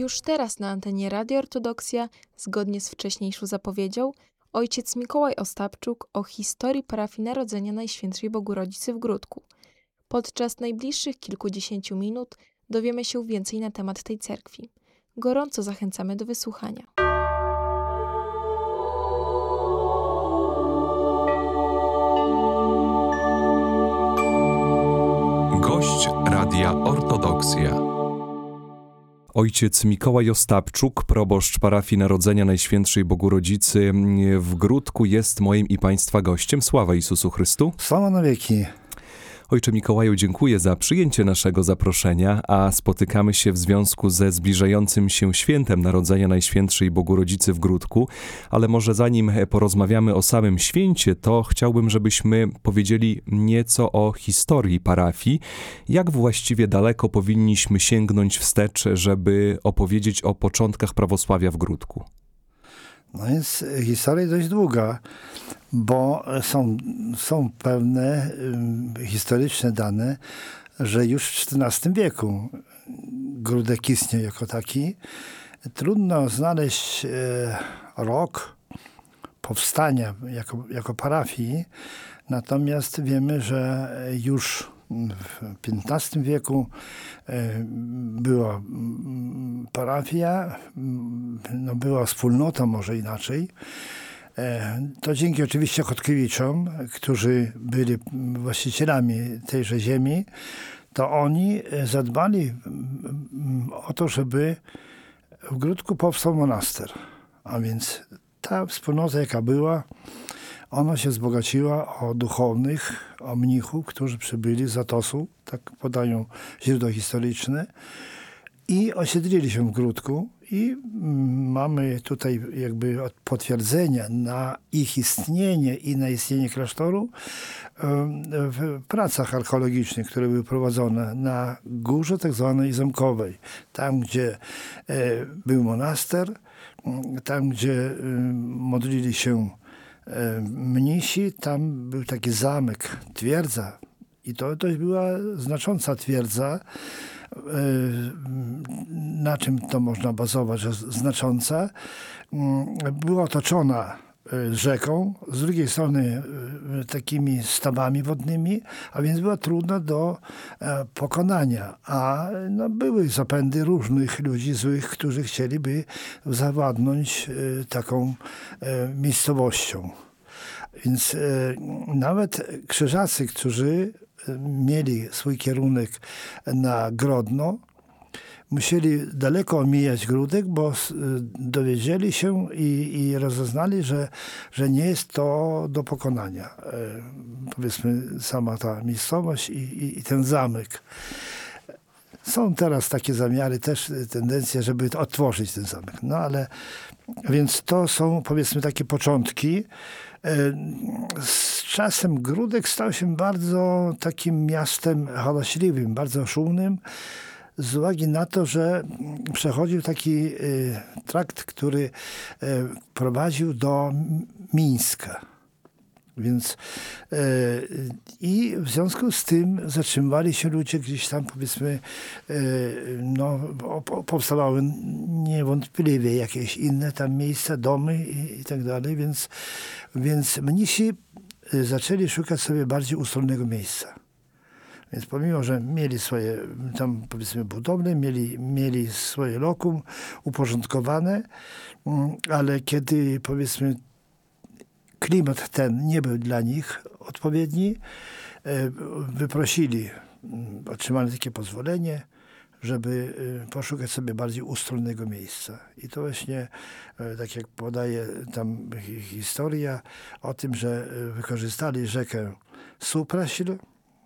Już teraz na antenie Radio Ortodoksja, zgodnie z wcześniejszą zapowiedzią, ojciec Mikołaj Ostapczuk o historii parafii Narodzenia Najświętszej Bogorodzicy w Gródku. Podczas najbliższych kilkudziesięciu minut dowiemy się więcej na temat tej cerkwi. Gorąco zachęcamy do wysłuchania. Gość Radia Ortodoksja. Ojciec Mikołaj Ostapczuk, proboszcz parafii Narodzenia Najświętszej Bogorodzicy w Gródku, jest moim i Państwa gościem. Sława Jezusu Chrystu. Sława na wieki. Ojcze Mikołaju, dziękuję za przyjęcie naszego zaproszenia, a spotykamy się w związku ze zbliżającym się świętem Narodzenia Najświętszej Bogorodzicy w Gródku. Ale może zanim porozmawiamy o samym święcie, to chciałbym, żebyśmy powiedzieli nieco o historii parafii. Jak właściwie daleko powinniśmy sięgnąć wstecz, żeby opowiedzieć o początkach prawosławia w Gródku? No jest historia dość długa, bo są pewne historyczne dane, że już w XIV wieku Gródek istniał jako taki. Trudno znaleźć rok powstania jako parafii, natomiast wiemy, że już w XV wieku była parafia, była wspólnota, może inaczej. To dzięki oczywiście Chodkiewiczom, którzy byli właścicielami tejże ziemi, to oni zadbali o to, żeby w Gródku powstał monaster. A więc ta wspólnota, jaka była, ona się wzbogaciła o duchownych, o mnichów, którzy przybyli z Atosu, tak podają źródła historyczne, i osiedlili się w Gródku. I mamy tutaj jakby potwierdzenia na ich istnienie i na istnienie klasztoru w pracach archeologicznych, które były prowadzone na górze tak zwanej Zamkowej. Tam, gdzie był monaster, tam, gdzie modlili się mnisi, tam był taki zamek, twierdza. I to była znacząca twierdza. Na czym to można bazować, że znacząca? Była otoczona rzeką, z drugiej strony takimi stawami wodnymi, a więc była trudna do pokonania. A były zapędy różnych ludzi złych, którzy chcieliby zawładnąć taką miejscowością. Więc nawet krzyżacy, którzy mieli swój kierunek na Grodno, musieli daleko omijać Gródek, bo dowiedzieli się i rozeznali, że nie jest to do pokonania. Powiedzmy, sama ta miejscowość i ten zamek. Są teraz takie zamiary, też tendencje, żeby otworzyć ten zamek. Więc to są, powiedzmy, takie początki. Z czasem Gródek stał się bardzo takim miastem hałaśliwym, bardzo szumnym, z uwagi na to, że przechodził taki trakt, który prowadził do Mińska. Więc i w związku z tym zatrzymywali się ludzie gdzieś tam, powiedzmy, powstawały niewątpliwie jakieś inne tam miejsca, domy i tak dalej, więc mnisi zaczęli szukać sobie bardziej ustronnego miejsca. Więc pomimo, że mieli swoje tam, powiedzmy, budowle, mieli swoje lokum uporządkowane, ale kiedy, powiedzmy, klimat ten nie był dla nich odpowiedni, wyprosili, otrzymali takie pozwolenie, żeby poszukać sobie bardziej ustronnego miejsca. I to właśnie, tak jak podaje tam historia o tym, że wykorzystali rzekę Supraśl